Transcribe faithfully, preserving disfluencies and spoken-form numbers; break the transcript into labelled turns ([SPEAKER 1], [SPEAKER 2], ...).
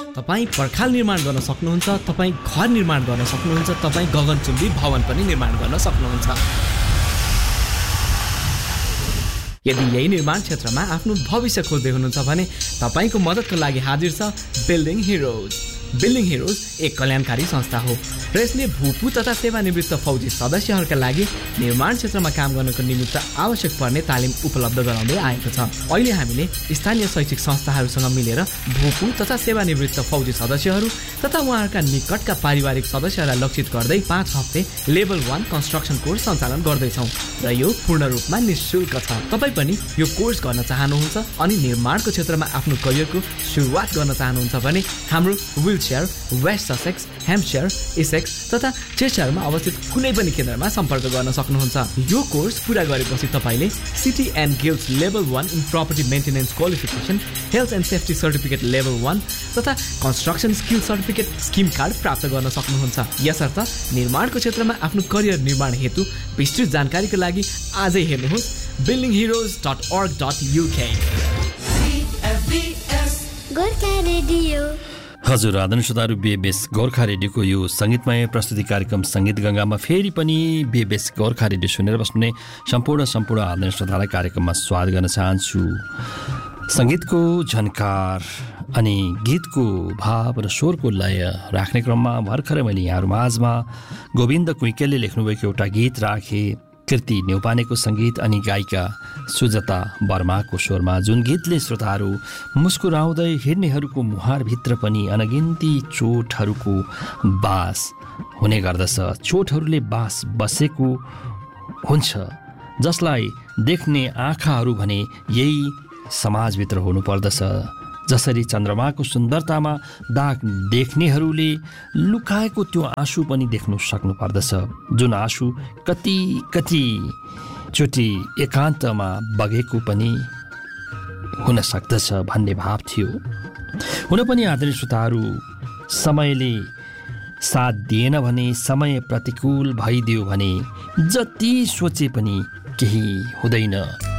[SPEAKER 1] तपाईँ पर्खाल निर्माण गर्न सक्नुहुन्छ, तपाईँ घर निर्माण गर्न सक्नुहुन्छ, तपाईँ गगनचुम्बी भवन पनि निर्माण गर्न सक्नुहुन्छ। यदि यही निर्माण क्षेत्रमा आफ्नो भविष्य खोज्दै हुनुहुन्छ भने तपाईँको मद्दतको लागि हाजिर छ बिल्डिङ हिरोज। बिल्डिङ हिरोज एक कल्याणकारी संस्था हो र यसले भूपू तथा सेवानिवृत्त फौजी सदस्यहरूका लागि निर्माण क्षेत्रमा काम गर्नको निमित्त आवश्यक पर्ने तालिम उपलब्ध गराउँदै आएको छ। अहिले हामीले स्थानीय शैक्षिक संस्थाहरूसँग मिलेर भूपू तथा सेवानिवृत्त फौजी सदस्यहरू तथा उहाँहरूका निकटका पारिवारिक सदस्यहरूलाई लक्षित गर्दै पाँच हप्ते लेभल वान कन्स्ट्रक्सन कोर्स सञ्चालन गर्दैछौँ र यो पूर्ण रूपमा निःशुल्क छ। तपाईँ पनि यो कोर्स गर्न चाहनुहुन्छ अनि निर्माणको क्षेत्रमा आफ्नो करियरको सुरुवात गर्न चाहनुहुन्छ भने हाम्रो wheelchair West Sussex, Hampshire, Essex तथा चेस्टरमा अवस्थित कुनै पनि केन्द्रमा सम्पर्क गर्न सक्नुहुन्छ। यो कोर्स पुरा गरेपछि तपाईँले city and guilds level one in property maintenance qualification, health and safety certificate level one तथा construction skill certificate scheme card प्राप्त गर्न सक्नुहुन्छ। यसर्थ निर्माणको क्षेत्रमा आफ्नो करियर निर्माण हेतु विस्तृत जानकारीको लागि आजै हेर्नुहोस् बिल्डिङ हिरोज डट अर्ग डट युके।
[SPEAKER 2] हजुर आदरणीय श्रोताहरू, बिएबएस गोर्खा रेडियोको यो सङ्गीतमय प्रस्तुति कार्यक्रम सङ्गीत गङ्गामा फेरि पनि बिएबएस गोर्खा रेडियो सुनेर बस्ने सम्पूर्ण सम्पूर्ण आदरणीय श्रोतालाई कार्यक्रममा स्वागत गर्न चाहन्छु। सङ्गीतको झन्कार अनि गीतको भाव र स्वरको लय राख्ने क्रममा भर्खरै मैले यहाँहरू माझमा गोविन्द कुइकेलले लेख्नुभएको एउटा गीत राखेँ, कृति न्यौपानेको सङ्गीत अनि गायिका सुजता वर्माको स्वरमा, जुन गीतले श्रोताहरू मुस्कुराउँदै हिँड्नेहरूको मुहारभित्र पनि अनगिन्ती चोटहरूको बास हुने गर्दछ। चोटहरूले बास बसेको हुन्छ, जसलाई देख्ने आँखाहरू भने यही समाजभित्र हुनुपर्दछ। जसरी चन्द्रमाको सुन्दरतामा दाग देख्नेहरूले लुकाएको त्यो आँसु पनि देख्नु सक्नु पर्दछ, जुन आँसु कति कति चोटि एकान्तमा बगेको पनि हुन सक्दछ भन्ने भाव थियो। हुन पनि आदरणीय श्रोताहरू, समयले साथ दिएन भने, समय प्रतिकूल भइदियो भने जति सोचे पनि केही हुँदैन।